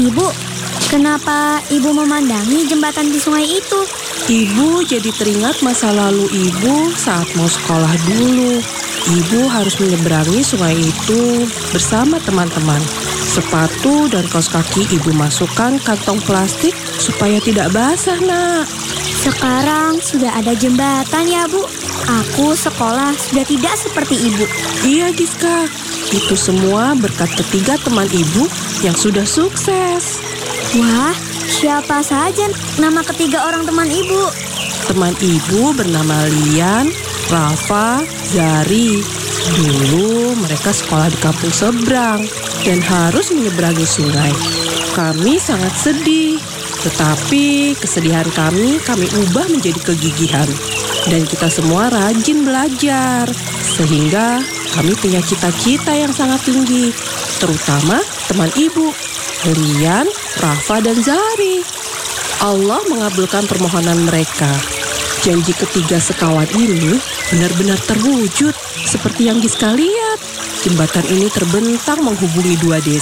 Ibu, kenapa ibu memandangi jembatan di sungai itu? Ibu jadi teringat masa lalu ibu saat mau sekolah dulu. Ibu harus menyeberangi sungai itu bersama teman-teman. Sepatu dan kaos kaki ibu masukkan kantong plastik supaya tidak basah, Nak. Sekarang sudah ada jembatan ya, Bu. Aku sekolah sudah tidak seperti ibu. Iya, Giska. Itu semua berkat ketiga teman ibu yang sudah sukses. Wah, siapa saja nama ketiga orang teman ibu? Teman ibu bernama Lian, Rafa, Zari. Dulu mereka sekolah di kampung seberang dan harus menyeberangi sungai. Kami sangat sedih, tetapi kesedihan kami ubah menjadi kegigihan. Dan kita semua rajin belajar, sehingga kami punya cita-cita yang sangat tinggi, terutama teman ibu, Lian, Rafa, dan Zari. Allah mengabulkan permohonan mereka. Janji ketiga sekawan ini benar-benar terwujud, seperti yang Giska lihat. Jembatan ini terbentang menghubungi dua desa.